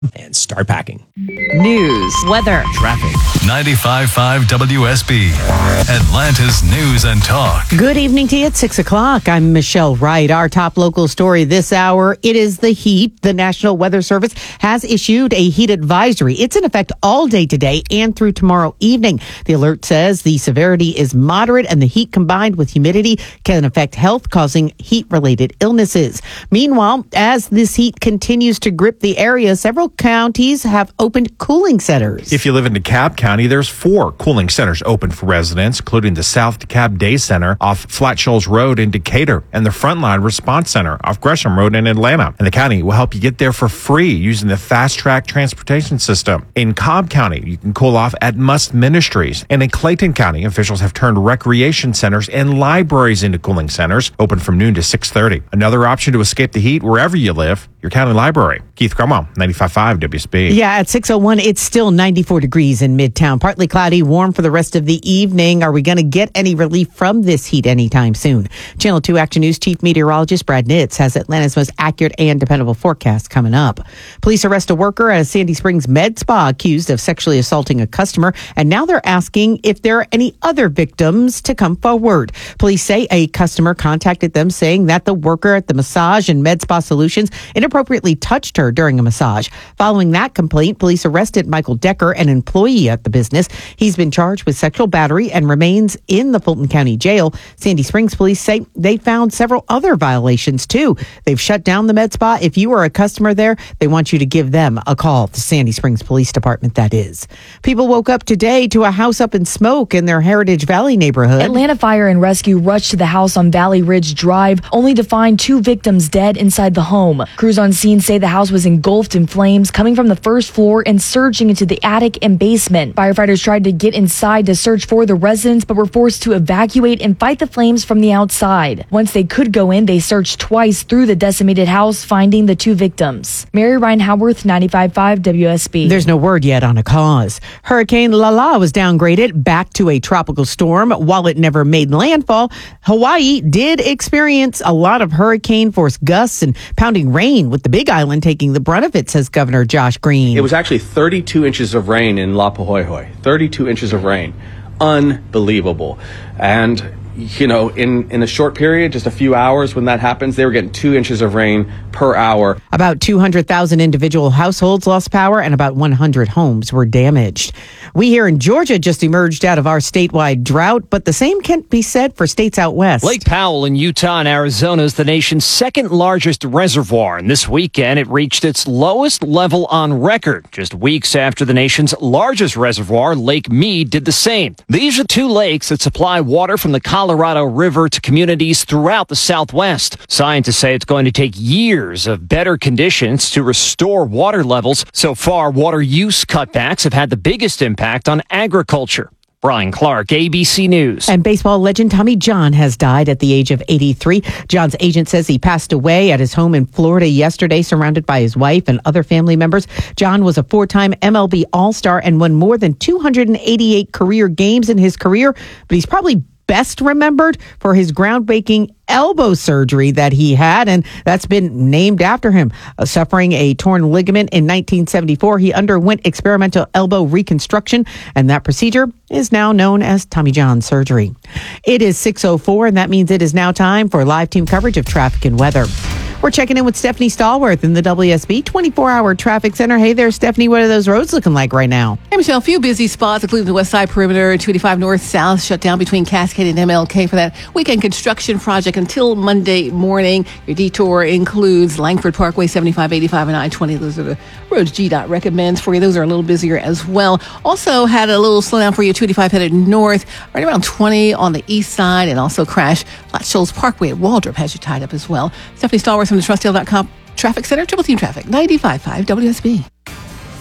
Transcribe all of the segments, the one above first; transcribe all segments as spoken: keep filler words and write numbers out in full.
and start packing. News, weather, traffic. ninety-five point five W S B, Atlanta's News and Talk. Good evening to you at six o'clock. I'm Michelle Wright. Our top local story this hour, it is the heat. The National Weather Service has issued a heat advisory. It's in effect all day today and through tomorrow evening. The alert says the severity is moderate and the heat combined with humidity can affect health, causing heat-related illnesses. Meanwhile, as this heat continues to grip the area, several counties have opened cooling centers. If you live in DeKalb County, there's four cooling centers open for residents, including the South DeKalb Day Center off Flat Shoals Road in Decatur and the Frontline Response Center off Gresham Road in Atlanta. And the county will help you get there for free using the Fast Track transportation system. In Cobb County, you can cool off at Must Ministries. And in Clayton County, officials have turned recreation centers and libraries into cooling centers, open from noon to six thirty. Another option to escape the heat wherever you live, your county library. Keith Cromwell, ninety-five point five W S B. Yeah, at six oh one, it's still ninety-four degrees in Midtown. Partly cloudy, warm for the rest of the evening. Are we going to get any relief from this heat anytime soon? Channel two Action News Chief Meteorologist Brad Nitz has Atlanta's most accurate and dependable forecast coming up. Police arrest a worker at a Sandy Springs med spa accused of sexually assaulting a customer, and now they're asking if there are any other victims to come forward. Police say a customer contacted them saying that the worker at the Massage and Med Spa Solutions inappropriately touched her during a massage. Following that complaint, police arrested Michael Decker, an employee at the business. He's been charged with sexual battery and remains in the Fulton County Jail. Sandy Springs police say they found several other violations too. They've shut down the med spa. If you are a customer there, they want you to give them a call. The Sandy Springs Police Department, that is. People woke up today to a house up in smoke in their Heritage Valley neighborhood. Atlanta Fire and Rescue rushed to the house on Valley Ridge Drive, only to find two victims dead inside the home. Crews on scene say the house was engulfed in flames coming from the first floor and surging into the attic and basement. Firefighters tried to get inside to search for the residents, but were forced to evacuate and fight the flames from the outside. Once they could go in, they searched twice through the decimated house, finding the two victims. Mary Ryan Howarth, ninety-five point five W S B. There's no word yet on a cause. Hurricane Lala was downgraded back to a tropical storm. While it never made landfall, Hawaii did experience a lot of hurricane-force gusts and pounding rain, with the Big Island taking the brunt of it, says Governor Josh Green. It was actually thirty-two inches of rain in La Pahoehoe. thirty-two inches of rain. Unbelievable. And, you know, in, in a short period, just a few hours when that happens, they were getting two inches of rain per hour. About two hundred thousand individual households lost power and about one hundred homes were damaged. We here in Georgia just emerged out of our statewide drought, but the same can't be said for states out west. Lake Powell in Utah and Arizona is the nation's second largest reservoir, and this weekend it reached its lowest level on record, just weeks after the nation's largest reservoir, Lake Mead, did the same. These are two lakes that supply water from the Colorado River to communities throughout the Southwest. Scientists say it's going to take years of better conditions to restore water levels. So far, water use cutbacks have had the biggest impact on agriculture. Brian Clark, A B C News. And baseball legend Tommy John has died at the age of eighty-three. John's agent says he passed away at his home in Florida yesterday, surrounded by his wife and other family members. John was a four-time M L B All-Star and won more than two hundred eighty-eight career games in his career, but he's probably best remembered for his groundbreaking elbow surgery that he had, and that's been named after him. Uh, suffering a torn ligament in nineteen seventy-four, he underwent experimental elbow reconstruction, and that procedure is now known as Tommy John surgery. It is six oh four, and that means it is now time for live team coverage of traffic and weather. We're checking in with Stephanie Stallworth in the W S B twenty-four hour traffic center. Hey there, Stephanie. What are those roads looking like right now? Hey, Michelle. A few busy spots, including the West Side Perimeter, two eighty-five North-South, shut down between Cascade and M L K for that weekend construction project until Monday morning. Your detour includes Langford Parkway, seventy-five, eighty-five, and I twenty. Those are the roads G DOT recommends for you. Those are a little busier as well. Also had a little slowdown for you, two eighty-five headed north, right around twenty on the east side, and also crash. Flat Shoals Parkway at Waldrop has you tied up as well. Stephanie Stallworth from the Trustdale dot com Traffic Center, Triple Team Traffic, ninety-five point five W S B.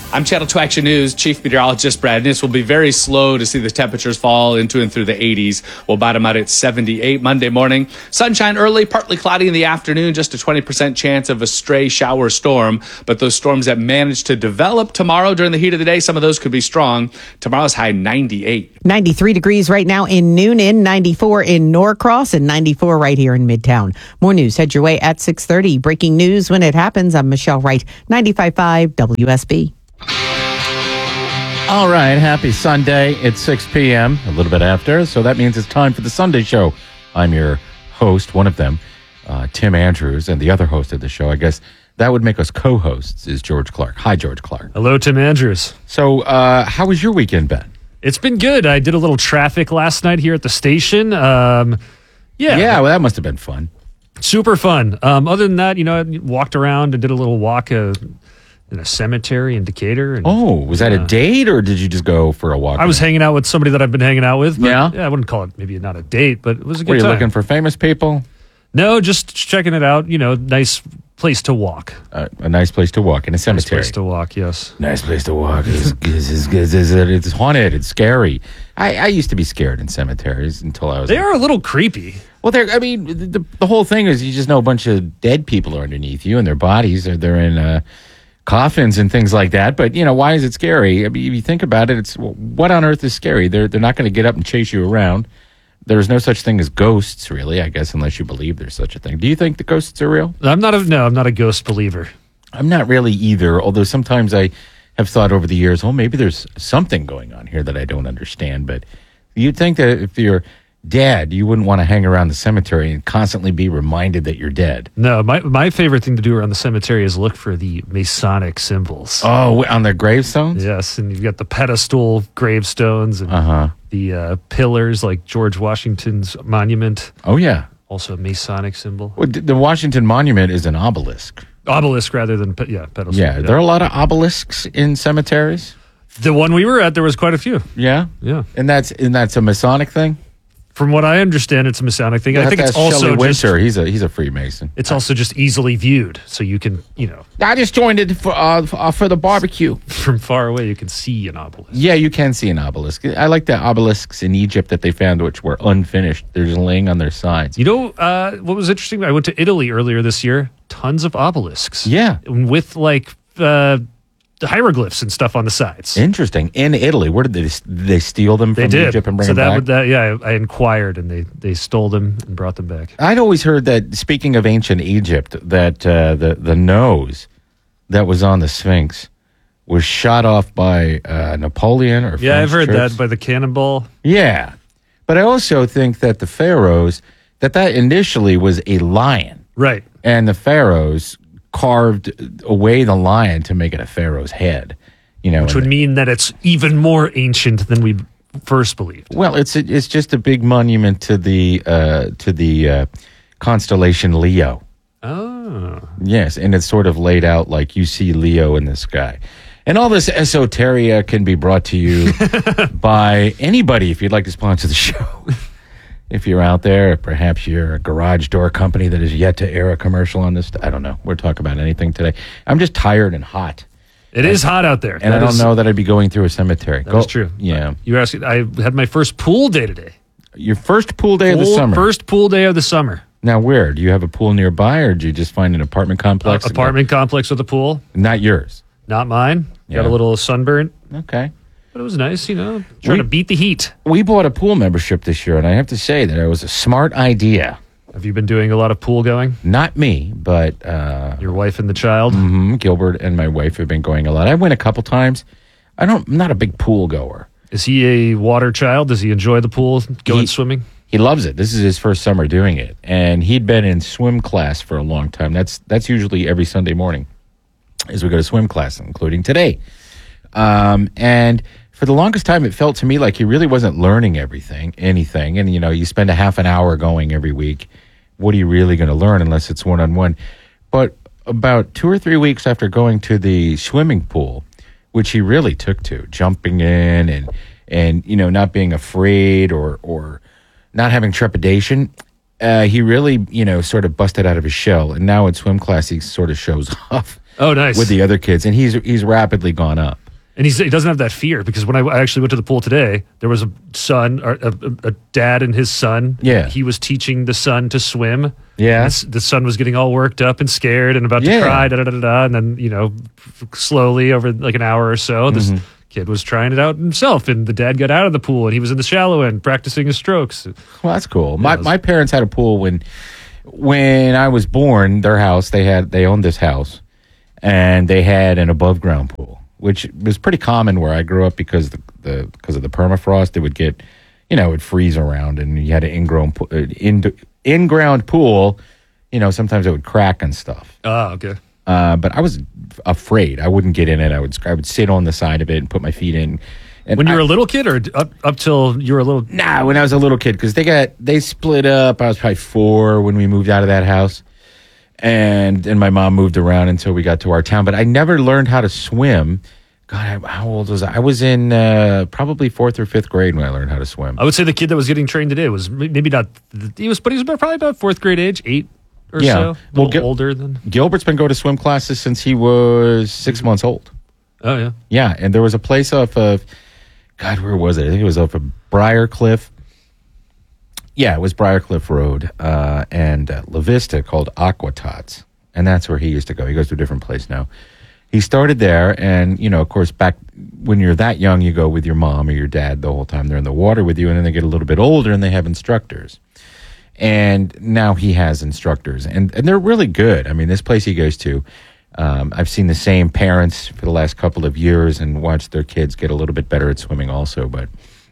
I'm Channel two Action News Chief Meteorologist Brad Nitz. Will be very slow to see the temperatures fall into and through the eighties. We'll bottom out at seventy-eight Monday morning. Sunshine early, partly cloudy in the afternoon, just a twenty percent chance of a stray shower storm. But those storms that manage to develop tomorrow during the heat of the day, some of those could be strong. Tomorrow's high ninety-eight. ninety-three degrees right now in Noonan, ninety-four in Norcross, and ninety-four right here in Midtown. More news head your way at six thirty. Breaking news when it happens. I'm Michelle Wright, ninety-five point five W S B. All right, happy Sunday. It's six p.m., a little bit after, so that means it's time for the Sunday Show. I'm your host, one of them, uh, Tim Andrews, and the other host of the show, I guess that would make us co-hosts, is George Clark. Hi, George Clark. Hello, Tim Andrews. So, uh, how was your weekend, Ben? It's been good. I did a little traffic last night here at the station. Um, yeah. Yeah, well, that must have been fun. Super fun. Um, other than that, you know, I walked around and did a little walk uh, in a cemetery in Decatur. And, oh, was that uh, a date, or did you just go for a walk? I was hanging out with somebody that I've been hanging out with. But, yeah? Yeah, I wouldn't call it maybe not a date, but it was a good Were you time. looking for famous people? No, just checking it out. You know, nice place to walk. Uh, a nice place to walk in a cemetery. Nice place to walk, yes. Nice place to walk. It's, it's, it's, it's, it's haunted. It's scary. I, I used to be scared in cemeteries until I was... They like, are a little creepy. Well, they're, I mean, the, the whole thing is you just know a bunch of dead people are underneath you and their bodies are they're in uh, coffins and things like that. But, you know, why is it scary? I mean, if you think about it, it's what on earth is scary? They're, they're not going to get up and chase you around. There's no such thing as ghosts, really, I guess, unless you believe there's such a thing. Do you think the ghosts are real? I'm not a, no, I'm not a ghost believer. I'm not really either, although sometimes I have thought over the years, oh, maybe there's something going on here that I don't understand. But you'd think that if you're dead, you wouldn't want to hang around the cemetery and constantly be reminded that you're dead. No, my my favorite thing to do around the cemetery is look for the Masonic symbols. Oh, on the gravestones? Yes, and you've got the pedestal gravestones and uh-huh. the uh, pillars like George Washington's monument. Oh, yeah. Also a Masonic symbol. Well, the Washington Monument is an obelisk. Obelisk rather than, pe- yeah, pedestal. Yeah, there are a lot of obelisks in cemeteries. The one we were at, there was quite a few. Yeah? Yeah. And that's and that's a Masonic thing? From what I understand, it's a Masonic thing. You'll I think have it's to ask also Shelley just, Winter. He's a he's a Freemason. It's also just easily viewed, so you can, you know, I just joined it for uh, for, uh, for the barbecue. from far away you can see an obelisk. Yeah, you can see an obelisk. I like the obelisks in Egypt that they found, which were unfinished. They're just laying on their sides. You know, uh, what was interesting? I went to Italy earlier this year. Tons of obelisks. Yeah. With like uh, hieroglyphs and stuff on the sides. Interesting. In Italy, where did they did they steal them They from did. Egypt and bring so them that back? would that yeah. I, I inquired and they they stole them and brought them back. I'd always heard that, speaking of ancient Egypt, that uh, the the nose that was on the Sphinx was shot off by uh, Napoleon or Yeah, I've French heard troops. that by the cannonball. Yeah, but I also think that the pharaohs that that initially was a lion, Right. and the pharaohs carved away the lion to make it a pharaoh's head. You know, Which would and- mean that it's even more ancient than we first believed. Well, it's a, it's just a big monument to the uh, to the uh, constellation Leo. Oh. Yes, and it's sort of laid out like you see Leo in the sky. And all this esoteria can be brought to you by anybody if you'd like to sponsor the show. If you're out there, perhaps you're a garage door company that is yet to air a commercial on this. I don't know. We're talking about anything today. I'm just tired and hot. It is hot out there. And That I don't is- know that I'd be going through a cemetery. That is true. Yeah. You were asking, I had my first pool day today. Your first pool day of the Pool- summer. First pool day of the summer. Now, where? Do you have a pool nearby, or did you just find an apartment complex? Uh, apartment complex with a pool. Not yours. Not mine. Yeah. Got a little sunburn. Okay. But it was nice, you know, trying We- to beat the heat. We bought a pool membership this year, and I have to say that it was a smart idea. Have you been doing a lot of pool going? Not me, but uh, Your wife and the child? mhm, Gilbert and my wife have been going a lot. I went a couple times. I don't. I'm not a big pool goer. Is he a water child? Does he enjoy the pool, going He- swimming? He loves it. This is his first summer doing it, and he'd been in swim class for a long time. That's that's usually every Sunday morning, as we go to swim class, including today. Um, and for the longest time, it felt to me like he really wasn't learning everything, anything. And you know, you spend a half an hour going every week. What are you really going to learn unless it's one on one? But about two or three weeks after going to the swimming pool, which he really took to, jumping in and and you know not being afraid or or not having trepidation, uh, he really you know sort of busted out of his shell. And now in swim class, he sort of shows off Oh, nice. with the other kids, and he's he's rapidly gone up. And he's, he doesn't have that fear because when I, I actually went to the pool today, there was a son, or a, a, a dad and his son. Yeah. He was teaching the son to swim. Yeah. And the son was getting all worked up and scared and about to Yeah. cry, da, da, da, da, da. And then, you know, slowly over like an hour or so, this Mm-hmm. kid was trying it out himself. And the dad got out of the pool and he was in the shallow end practicing his strokes. Well, that's cool. My it was- my parents had a pool when when I was born. Their house, they had they owned this house, and they had an above ground pool, which was pretty common where I grew up because the, the because of the permafrost. It would get, you know, it would freeze around, and you had an ingrown po- uh, in in ground pool. You know, sometimes it would crack and stuff. Oh, okay. Uh, but I was afraid. I wouldn't get in it. I would I would sit on the side of it and put my feet in. And When you I- were a little kid or up, up till you were a little. Nah, when I was a little kid, because they got they split up. I was probably four when we moved out of that house, and and my mom moved around until we got to our town. But I never learned how to swim. God, I, how old was I? I was in uh, probably fourth or fifth grade when I learned how to swim. I would say the kid that was getting trained today was m- maybe not. He was, but he was about, probably about fourth grade age, eight or Yeah. so. A Well, little Gil- older than. Gilbert's been going to swim classes since he was six months old. Oh, yeah. Yeah, and there was a place off of, God, where was it? I think it was off of Briarcliff. Yeah, it was Briarcliff Road uh, and uh, La Vista called Aqua Tots, and that's where he used to go. He goes to a different place now. He started there, and, you know, of course, back when you're that young, you go with your mom or your dad the whole time. They're in the water with you, and then they get a little bit older, and they have instructors. And now he has instructors, and, and they're really good. I mean, this place he goes to, um, I've seen the same parents for the last couple of years and watched their kids get a little bit better at swimming also. But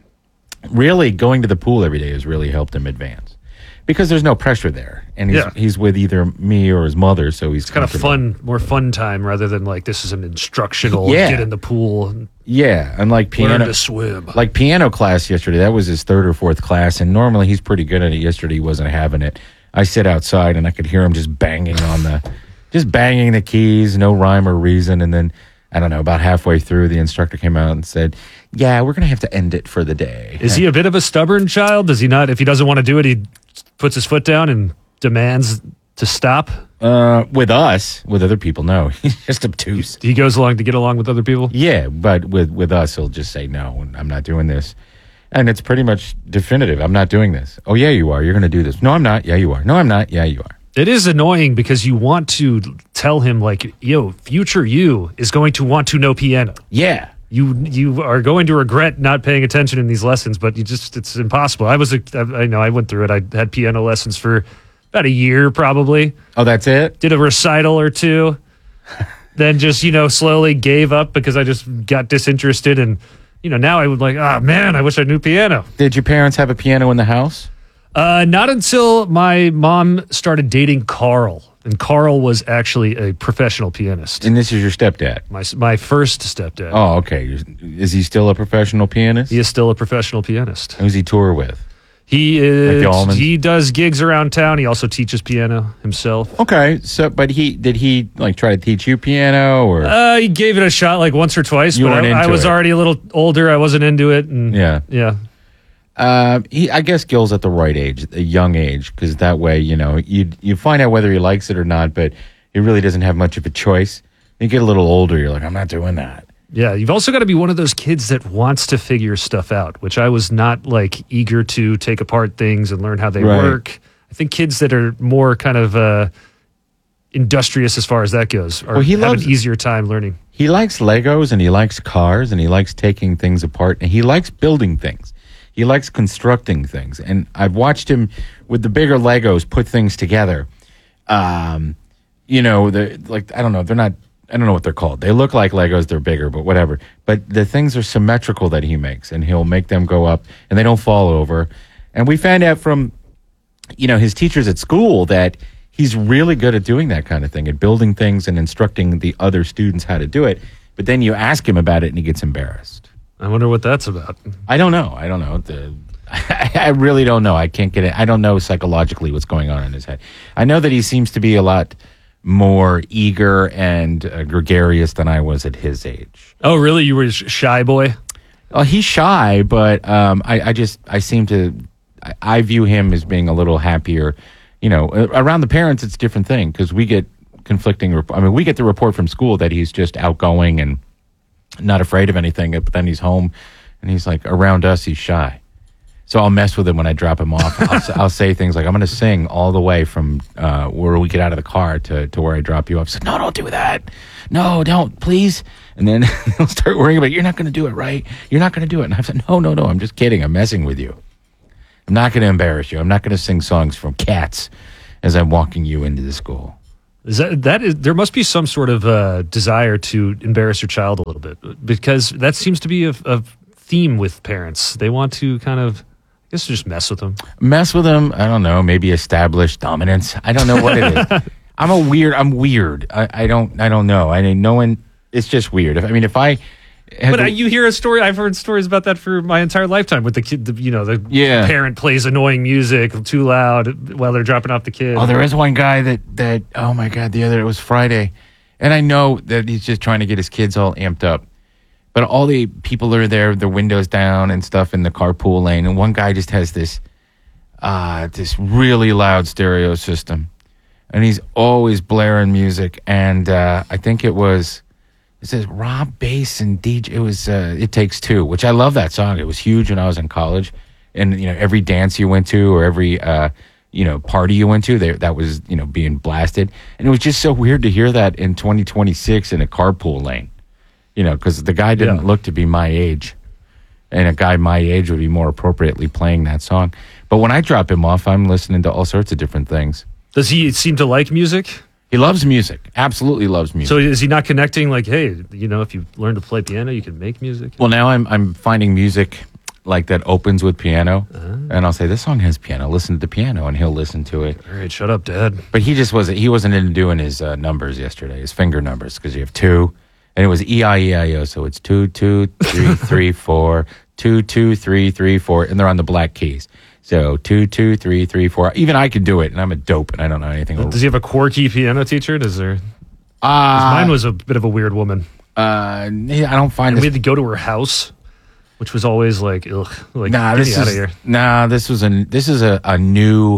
really, going to the pool every day has really helped him advance because there's no pressure there. And he's, Yeah. he's with either me or his mother, so he's Kind of comfortable. fun, more fun time rather than like this is an instructional. Yeah. Get in the pool and Yeah, unlike learn piano. to swim. Like piano class yesterday, that was his third or fourth class, and normally he's pretty good at it. Yesterday he wasn't having it. I sit outside and I could hear him just banging on the, just banging the keys, no rhyme or reason. And then I don't know, about halfway through, the instructor came out and said, "Yeah, we're gonna have to end it for the day." Is he a bit of a stubborn child? Does he not? If he doesn't want to do it, he puts his foot down and demands to stop. Uh, with us, with other people, no, he's just obtuse. He goes along to get along with other people. Yeah, but with with us, he'll just say, "No, I'm not doing this," and it's pretty much definitive. I'm not doing this. Oh yeah, you are. You're going to do this. No, I'm not. Yeah, you are. No, I'm not. Yeah, you are. It is annoying because you want to tell him like, "Yo, future you is going to want to know piano. Yeah. You you are going to regret not paying attention in these lessons, but you just it's impossible." I was a, I I know I went through it. I had piano lessons for about a year probably. Oh, that's it. Did a recital or two, then just you know slowly gave up because I just got disinterested, and you know now I would like, ah man, I wish I knew piano. Did your parents have a piano in the house? Uh, not until my mom started dating Carl, and Carl was actually a professional pianist. And this is your stepdad? My my first stepdad. Oh, okay. Is he still a professional pianist? He is still a professional pianist. Who's he tour with? He Like is. the Allmans? He does gigs around town. He also teaches piano himself. Okay, so but he did he like try to teach you piano or? Uh, he gave it a shot like once or twice, You but weren't I, I into was it. already a little older. I wasn't into it, and Yeah. yeah. Uh, he, I guess Gil's at the right age, a young age, because that way, you know, you you find out whether he likes it or not, but he really doesn't have much of a choice. You get a little older, you're like, I'm not doing that. Yeah, you've also got to be one of those kids that wants to figure stuff out, which I was not like eager to take apart things and learn how they Right. work. I think kids that are more kind of uh, industrious as far as that goes are Well, he have loves- an easier time learning. He likes Legos and he likes cars and he likes taking things apart and he likes building things. He likes constructing things. And I've watched him with the bigger Legos put things together. Um, you know, the like I don't know, they're not I don't know what they're called. They look like Legos, they're bigger, but whatever. But the things are symmetrical that he makes and he'll make them go up and they don't fall over. And we found out from you know, his teachers at school that he's really good at doing that kind of thing, at building things and instructing the other students how to do it. But then you ask him about it and he gets embarrassed. I wonder what that's about. I don't know. I don't know. The, I really don't know. I can't get it. I don't know psychologically what's going on in his head. I know that he seems to be a lot more eager and uh, gregarious than I was at his age. Oh, really? You were a sh- shy boy? Oh, he's shy, but um, I, I just I seem to I, I view him as being a little happier. You know, around the parents, it's a different thing because we get conflicting. Rep- I mean, we get the report from school that he's just outgoing and not afraid of anything, but then he's home and he's like, around us, he's shy. So I'll mess with him when I drop him off. I'll, I'll say things like, I'm going to sing all the way from uh, where we get out of the car to, to where I drop you off. He's like, no, don't do that. No, don't, please. And then he'll start worrying about, you're not going to do it, right? You're not going to do it. And I said, no, no, no, I'm just kidding. I'm messing with you. I'm not going to embarrass you. I'm not going to sing songs from Cats as I'm walking you into the school. Is that, that is, there must be some sort of uh, desire to embarrass your child a little bit, because that seems to be a, a theme with parents. They want to kind of, I guess, just mess with them. Mess with them. I don't know. Maybe establish dominance. I don't know what it is. I'm a weird. I'm weird. I, I don't. I don't know. I mean, no one. It's just weird. If, I mean, if I. But to, uh, you hear a story. I've heard stories about that for my entire lifetime. With the kid, the, you know, the yeah. parent plays annoying music too loud while they're dropping off the kid. Oh, there is one guy that that. Oh my God! The other it was Friday, and I know that he's just trying to get his kids all amped up. But all the people are there, their windows down and stuff in the carpool lane, and one guy just has this, uh, this really loud stereo system, and he's always blaring music. And uh, I think it was, it says Rob Bass and D J. It was uh, It Takes Two, which I love that song. It was huge when I was in college, and you know every dance you went to or every uh, you know party you went to, they, that was you know being blasted, and it was just so weird to hear that in twenty twenty-six in a carpool lane. You know, because the guy didn't yeah. look to be my age, and a guy my age would be more appropriately playing that song. But when I drop him off, I'm listening to all sorts of different things. Does he seem to like music? He loves music. Absolutely loves music. So is he not connecting? Like, hey, you know, if you learn to play piano, you can make music. Well, now I'm I'm finding music like that opens with piano, uh-huh. and I'll say this song has piano. Listen to the piano, and he'll listen to it. All right, shut up, Dad. But he just wasn't. He wasn't into doing his uh, numbers yesterday, his finger numbers, because you have two. And it was E I E I O, so it's two, two, three, three, four, two, two, three, three, four, and they're on the black keys. So two, two, three, three, four. Even I could do it, and I'm a dope, and I don't know anything. Does he have a quirky piano teacher? Does there? Uh, mine was a bit of a weird woman. Uh, I don't find. And this... we had to go to her house, which was always like, ugh, like nah, get this me is out of here. Nah, this was a this is a, a new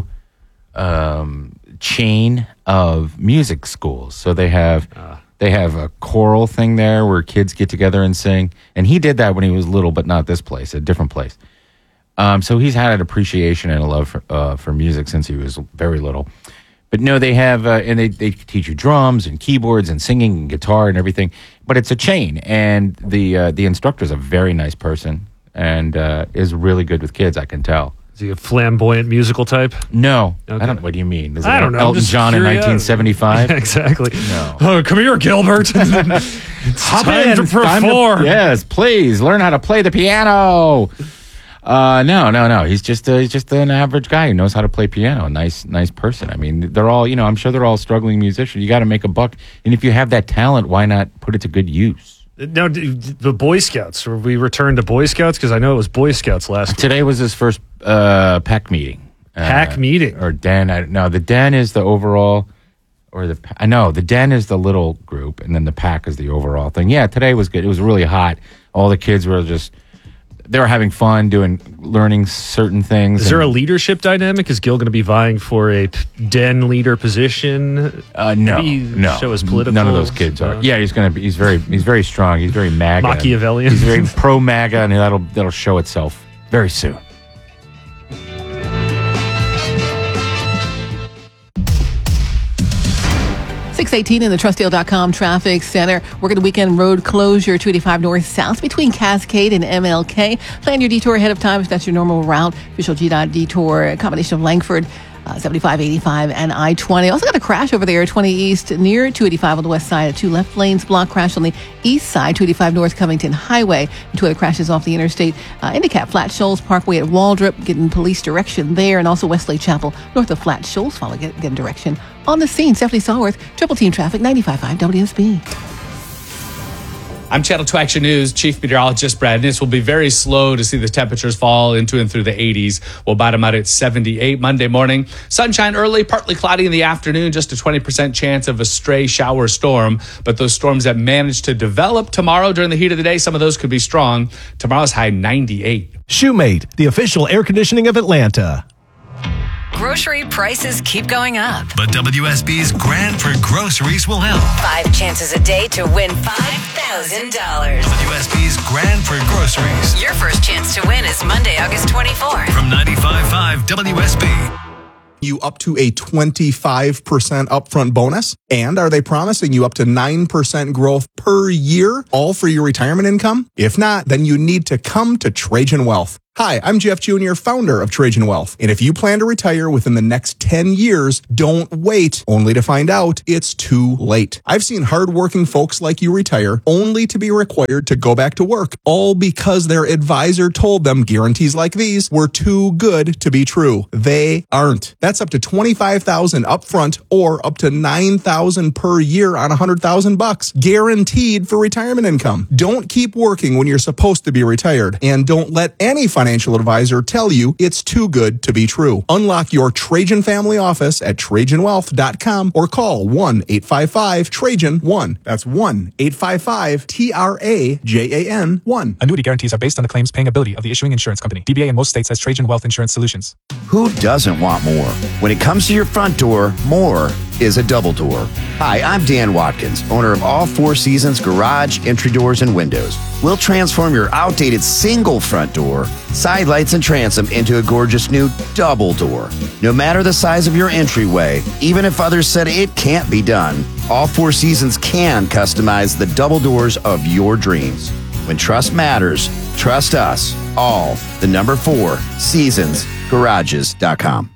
um, chain of music schools. So they have. Uh, They have a choral thing there where kids get together and sing. And he did that when he was little, but not this place, a different place. Um, so he's had an appreciation and a love for, uh, for music since he was very little. But no, they have, uh, and they, they teach you drums and keyboards and singing and guitar and everything. But it's a chain. And the uh, the instructor's a very nice person and uh, is really good with kids, I can tell. Is he a flamboyant musical type? No. Okay. I don't. What do you mean? Is it I don't know. Elton John curious. in nineteen seventy-five? Yeah, exactly. No. Oh, come here, Gilbert. It's Hop time in. to It's time to- perform. yes, please learn how to play the piano. Uh, no, no, no. He's just a, he's just an average guy who knows how to play piano. A nice, nice person. I mean, they're all, you know, I'm sure they're all struggling musicians. You got to make a buck, and if you have that talent, why not put it to good use? Now, the Boy Scouts. Were we returned to Boy Scouts? Because I know it was Boy Scouts last week. Today was his first uh, pack meeting. Pack uh, meeting or den? I, no, the den is the overall, or the I know the den is the little group, and then the pack is the overall thing. Yeah, today was good. It was really hot. All the kids were just. They were having fun doing, learning certain things. Is there a leadership dynamic? Is Gil going to be vying for a den leader position? Uh, no, Maybe no. Show his political. None of those kids are. Uh, Yeah, he's going to be. He's very. He's very strong. He's very MAGA. Machiavellian. He's very pro MAGA, and that'll that'll show itself very soon. six eighteen in the Trustdale dot com traffic center. Working the weekend road closure, two eighty-five north south between Cascade and M L K. Plan your detour ahead of time if that's your normal route. Official G DOT detour, a combination of Langford, uh, seventy-five, eighty-five, and I twenty. Also got a crash over there, twenty east near two eighty-five on the west side. Two left lanes block crash on the east side, two eighty-five north Covington Highway. Two other crashes off the interstate. Uh, Indicap, Flat Shoals Parkway at Waldrop, getting police direction there. And also Wesley Chapel, north of Flat Shoals, follow get, getting direction. On the scene, Stephanie Stallworth, Triple Team Traffic, ninety-five point five W S B. I'm Channel two Action News Chief Meteorologist Brad Nitz. Will be very slow to see the temperatures fall into and through the eighties. We'll bottom out at seventy-eight Monday morning. Sunshine early, partly cloudy in the afternoon, just a twenty percent chance of a stray shower storm. But those storms that manage to develop tomorrow during the heat of the day, some of those could be strong. Tomorrow's high ninety-eight. Shoemate, the official air conditioning of Atlanta. grocery prices keep going up. But W S B's Grand for Groceries will help. Five chances a day to win five thousand dollars. W S B's Grand for Groceries. Your first chance to win is Monday, August twenty-fourth. From ninety-five point five W S B. You up to a twenty-five percent upfront bonus? And are they promising you up to nine percent growth per year, all for your retirement income? If not, then you need to come to Trajan Wealth. Hi, I'm Jeff Junior, founder of Trajan Wealth. And if you plan to retire within the next ten years, don't wait only to find out it's too late. I've seen hardworking folks like you retire only to be required to go back to work, all because their advisor told them guarantees like these were too good to be true. They aren't. That's up to twenty-five thousand dollars upfront or up to nine thousand dollars per year on one hundred thousand bucks, guaranteed for retirement income. Don't keep working when you're supposed to be retired, and don't let any financial financial advisor tell you it's too good to be true. Unlock your Trajan family office at Trajan Wealth dot com or call one eight five five Trajan one. That's one eight five five T R A J A N one. Annuity guarantees are based on the claims paying ability of the issuing insurance company. D B A in most states has Trajan Wealth Insurance Solutions. Who doesn't want more? When it comes to your front door, more is a double door. Hi, I'm Dan Watkins, owner of All Four Seasons Garage, Entry Doors, and Windows. We'll transform your outdated single front door, side lights, and transom into a gorgeous new double door. No matter the size of your entryway, even if others said it can't be done, All Four Seasons can customize the double doors of your dreams. When trust matters, trust us. All, the number four, seasons garages dot com.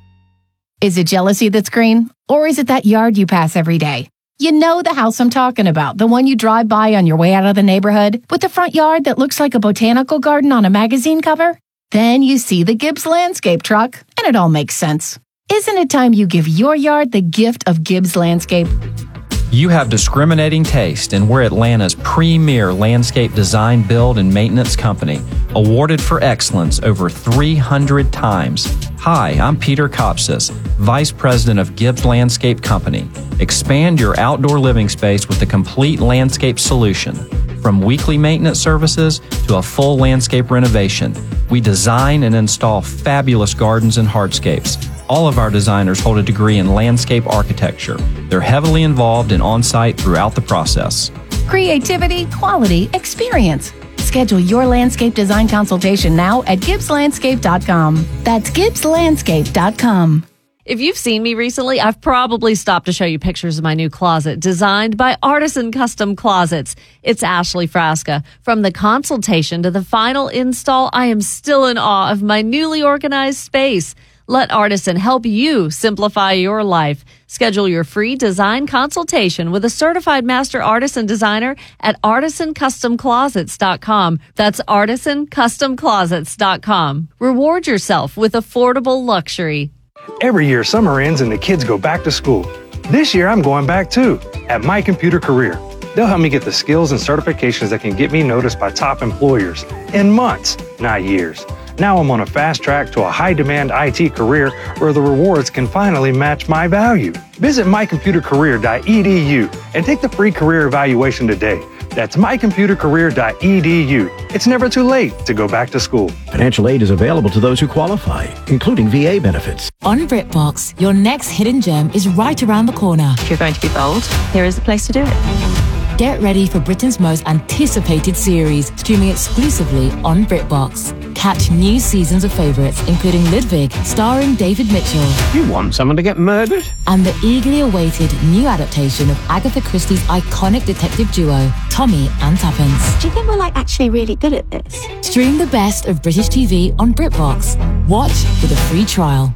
Is it jealousy that's green? Or is it that yard you pass every day? You know the house I'm talking about, the one you drive by on your way out of the neighborhood, with the front yard that looks like a botanical garden on a magazine cover? Then you see the Gibbs Landscape truck, and it all makes sense. Isn't it time you give your yard the gift of Gibbs Landscape? You have discriminating taste, and we're Atlanta's premier landscape design, build, and maintenance company, awarded for excellence over three hundred times. Hi, I'm Peter Kopsis, Vice President of Gibbs Landscape Company. Expand your outdoor living space with a complete landscape solution. From weekly maintenance services to a full landscape renovation, we design and install fabulous gardens and hardscapes. All of our designers hold a degree in landscape architecture. They're heavily involved and on-site throughout the process. Creativity, quality, experience. Schedule your landscape design consultation now at Gibbs Landscape dot com. That's Gibbs Landscape dot com. If you've seen me recently, I've probably stopped to show you pictures of my new closet designed by Artisan Custom Closets. It's Ashley Frasca. From the consultation to the final install, I am still in awe of my newly organized space. Let Artisan help you simplify your life. Schedule your free design consultation with a certified master artisan designer at artisan custom closets dot com. That's artisan custom closets dot com. Reward yourself with affordable luxury. Every year, summer ends and the kids go back to school. This year, I'm going back too, at My Computer Career. They'll help me get the skills and certifications that can get me noticed by top employers in months, not years. Now I'm on a fast track to a high-demand I T career where the rewards can finally match my value. Visit my computer career dot e d u and take the free career evaluation today. That's my computer career dot e d u. It's never too late to go back to school. Financial aid is available to those who qualify, including V A benefits. On BritBox, your next hidden gem is right around the corner. If you're going to be bold, here is the place to do it. Get ready for Britain's most anticipated series, streaming exclusively on BritBox. Catch new seasons of favourites, including Ludwig, starring David Mitchell. You want someone to get murdered? And the eagerly awaited new adaptation of Agatha Christie's iconic detective duo, Tommy and Tuppence. Do you think we're like actually really good at this? Stream the best of British T V on BritBox. Watch with a free trial.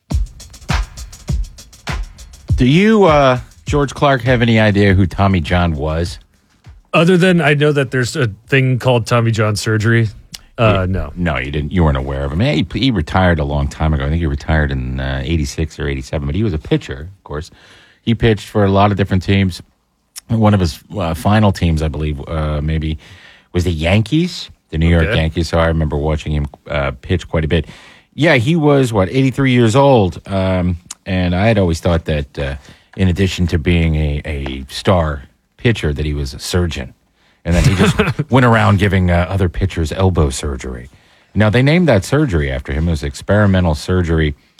Do you, uh, George Clark, have any idea who Tommy John was? Other than I know that there's a thing called Tommy John surgery. Uh, no. No, you didn't. You weren't aware of him. He, he retired a long time ago. I think he retired in uh, eighty-six or eighty-seven, but he was a pitcher, of course. He pitched for a lot of different teams. One of his uh, final teams, I believe, uh, maybe was the Yankees, the New York Okay. Yankees. So I remember watching him uh, pitch quite a bit. Yeah, he was, what, eighty-three years old. Um, and I had always thought that uh, in addition to being a, a star pitcher, that he was a surgeon. And then he just went around giving uh, other pitchers elbow surgery. Now, they named that surgery after him. It was experimental surgery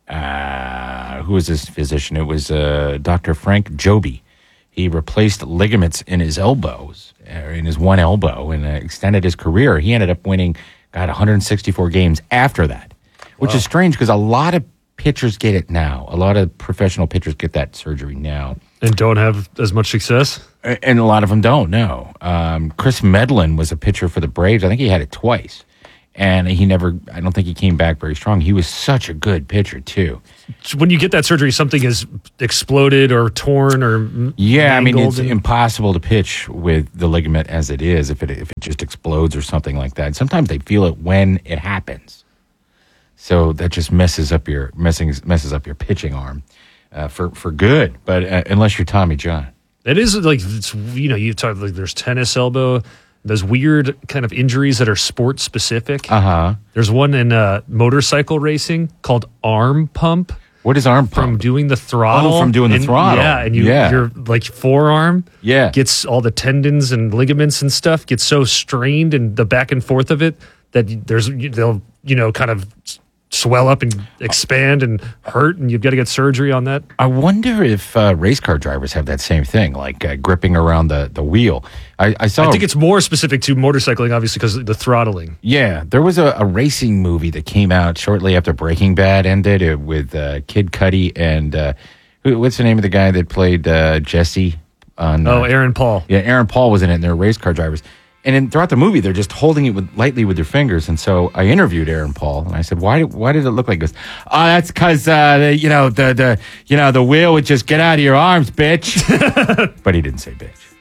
uh, who was this physician? It was uh, Doctor Frank Joby. He replaced ligaments in his elbows, or in his one elbow, and uh, extended his career. He ended up winning, got one hundred sixty-four games after that, which Wow. is strange because a lot of pitchers get it now. A lot of professional pitchers get that surgery now. And don't have as much success? And a lot of them don't, no. Um, Chris Medlin was a pitcher for the Braves. I think he had it twice. And he never, I don't think he came back very strong. He was such a good pitcher, too. When you get that surgery, something is exploded or torn or Yeah, I mean, it's and- impossible to pitch with the ligament as it is if it if it just explodes or something like that. Sometimes they feel it when it happens. So that just messes up your messing messes up your pitching arm uh, for, for good. But uh, unless you're Tommy John. It is like, it's, you know, you talk like there's tennis elbow, there's weird kind of injuries that are sport specific. Uh huh. There's one in uh, motorcycle racing called arm pump. What is arm pump? From doing the throttle. Oh, from doing the and- throttle. Yeah, and you, Yeah. your like forearm Yeah. gets all the tendons and ligaments and stuff gets so strained and the back and forth of it that there's they'll you know kind of swell up and expand and hurt, and you've got to get surgery on that. I wonder if uh, race car drivers have that same thing, like uh, gripping around the, the wheel. I, I saw. I think it's more specific to motorcycling, obviously, because of the throttling. Yeah, there was a, a racing movie that came out shortly after Breaking Bad ended uh, with uh, Kid Cudi and uh, who, what's the name of the guy that played uh, Jesse on? Oh, uh, Aaron Paul. Yeah, Aaron Paul was in it, and they're race car drivers. And then throughout the movie, they're just holding it with, lightly with their fingers. And so I interviewed Aaron Paul, and I said, "Why? Why did it look like this?" Oh, that's because uh, the, you know the the you know the wheel would just get out of your arms, bitch. But he didn't say bitch.